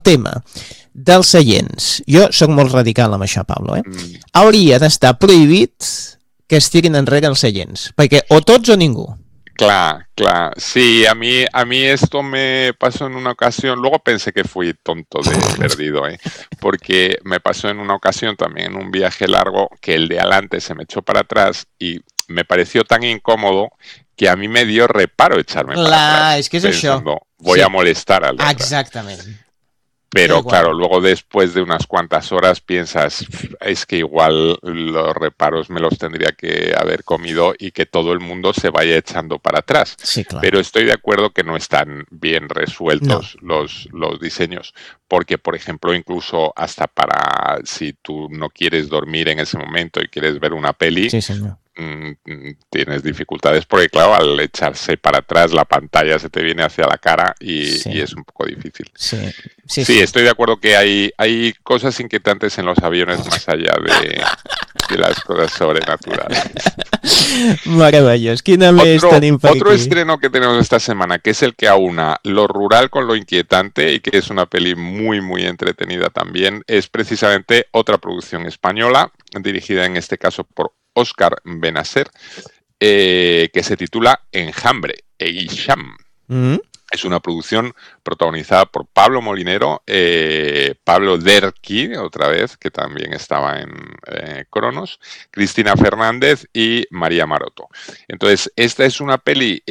tema dels seients, jo sóc molt radical amb això, Pablo, hauria d'estar prohibit que es tirin enrere els seients, perquè o tots o ningú. Claro. Sí, a mí esto me pasó en una ocasión, luego pensé que fui tonto de perdido, porque me pasó en una ocasión también en un viaje largo que el de adelante se me echó para atrás y me pareció tan incómodo que a mí me dio reparo echarme para atrás. És que és pensando, això. Voy a molestar al de atrás. Exactament. Pero claro, luego después de unas cuantas horas piensas, es que igual los reparos me los tendría que haber comido y que todo el mundo se vaya echando para atrás. Sí, claro. Pero estoy de acuerdo que no están bien resueltos los diseños, porque por ejemplo incluso hasta para si tú no quieres dormir en ese momento y quieres ver una peli, sí, señor, tienes dificultades porque claro, al echarse para atrás la pantalla se te viene hacia la cara y es un poco difícil. Sí, estoy de acuerdo que hay cosas inquietantes en los aviones más allá de las cosas sobrenaturales. Meravellós. Quina més tenim per otro aquí? estreno que tenemos esta semana, que es el que aúna lo rural con lo inquietante y que es una peli muy, muy entretenida también, es precisamente otra producción española, dirigida en este caso por Óscar Benacer, que se titula Enjambre, Eguixam. Es una producción protagonizada por Pablo Molinero, Pablo Derqui, otra vez, que también estaba en Cronos, Cristina Fernández y María Maroto. Entonces, esta es una peli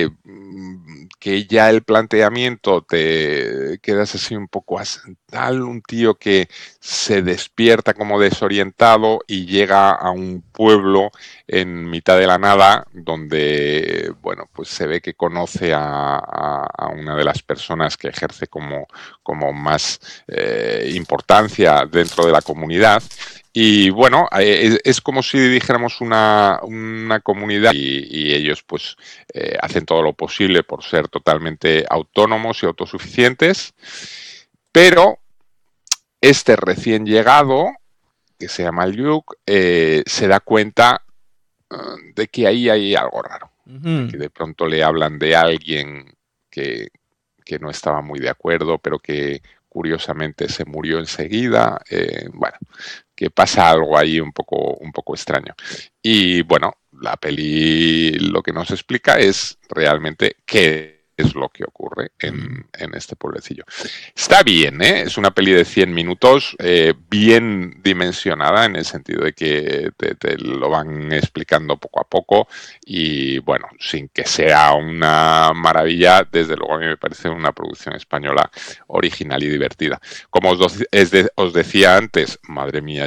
que ya el planteamiento te quedas así un poco tal, un tío que se despierta como desorientado y llega a un pueblo en mitad de la nada donde, bueno, pues se ve que conoce a una de las personas que ejerce como más importancia dentro de la comunidad. Y bueno, es como si dijéramos una comunidad y ellos pues hacen todo lo posible por ser totalmente autónomos y autosuficientes, pero este recién llegado, que se llama Luke, se da cuenta de que ahí hay algo raro, que de pronto le hablan de alguien que no estaba muy de acuerdo, pero que curiosamente se murió enseguida. Bueno, que pasa algo ahí un poco extraño. Y bueno, la peli lo que nos explica es realmente qué es lo que ocurre en este pueblecillo. Está bien, es una peli de 100 minutos, bien dimensionada en el sentido de que te lo van explicando poco a poco y bueno, sin que sea una maravilla, desde luego a mí me parece una producción española original y divertida. Como os decía antes, madre mía,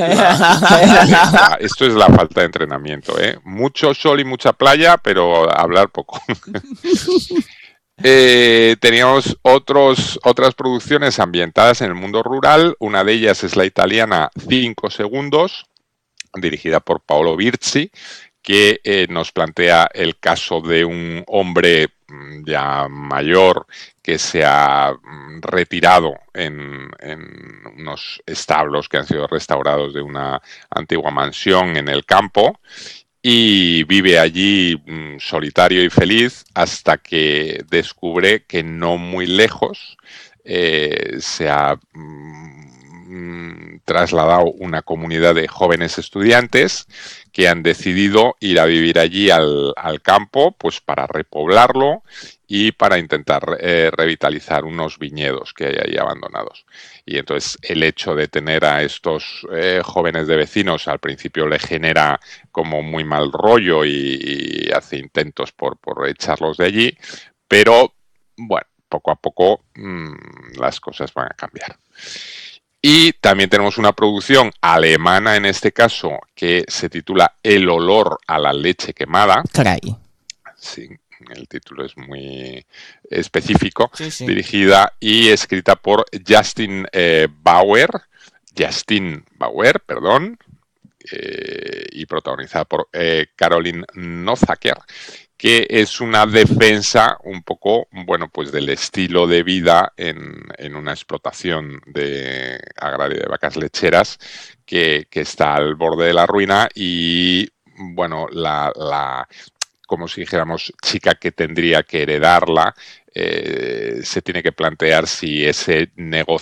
esto es la falta de entrenamiento, mucho sol y mucha playa, pero hablar poco. Teníamos otras producciones ambientadas en el mundo rural. Una de ellas es la italiana 5 segundos, dirigida por Paolo Virzi, que nos plantea el caso de un hombre ya mayor que se ha retirado en unos establos que han sido restaurados de una antigua mansión en el campo y vive allí solitario y feliz hasta que descubre que no muy lejos se ha trasladado una comunidad de jóvenes estudiantes que han decidido ir a vivir allí al campo pues para repoblarlo y para intentar revitalizar unos viñedos que hay ahí abandonados. Y entonces el hecho de tener a estos jóvenes de vecinos al principio le genera como muy mal rollo y hace intentos por echarlos de allí, pero bueno, poco a poco las cosas van a cambiar. Y también tenemos una producción alemana en este caso que se titula El olor a la leche quemada. Caray. Sí, el título es muy específico. Sí. Dirigida y escrita por Justin Bauer, y protagonizada por Caroline Nozaker, que es una defensa un poco, bueno, pues del estilo de vida en una explotación agraria de vacas lecheras que está al borde de la ruina y, bueno, como si dijéramos, chica que tendría que heredarla, se tiene que plantear si ese negocio